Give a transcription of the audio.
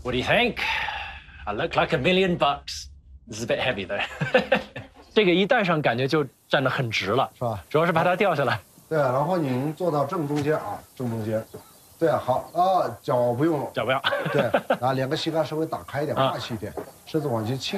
What do you think? I look like $1 million. This is a bit heavy though. 这个一戴上感觉就站得很直了， 是吧？ 主要是怕它掉下来。 对，然后您坐到正中间啊，正中间。对，好啊，脚不用了， 脚不要。 对，然后两个膝盖稍微打开一点，霸气一点，身子往前倾。